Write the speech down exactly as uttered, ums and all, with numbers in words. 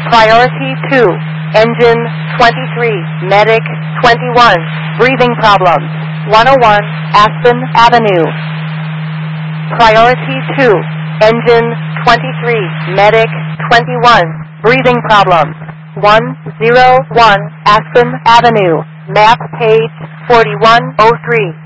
Priority two, engine twenty-three, medic twenty-one, breathing problems, one oh one Aspen Avenue. Priority two, engine twenty-three, medic twenty-one, breathing problems, one oh one Aspen Avenue. Map page forty-one oh three.